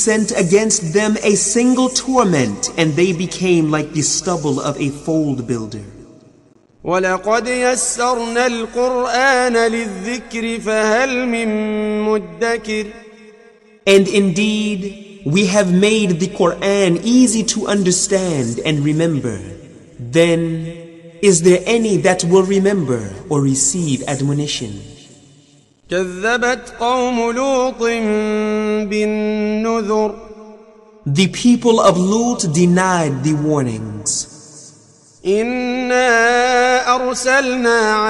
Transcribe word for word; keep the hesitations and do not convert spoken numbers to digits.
sent against them a single torment, and they became like the stubble of a fold builder. وَلَقَدْ يَسَّرْنَا الْقُرْآنَ لِلذِّكْرِ فَهَلْ مِن مُّدَّكِرٍ. And indeed, we have made the Quran easy to understand and remember. Then, is there any that will remember or receive admonition? كَذَّبَتْ قَوْمُ لُوطٍ بِالنُّذُرِ. The people of Lut denied the warnings. إِنَّا أَرْسَلْنَا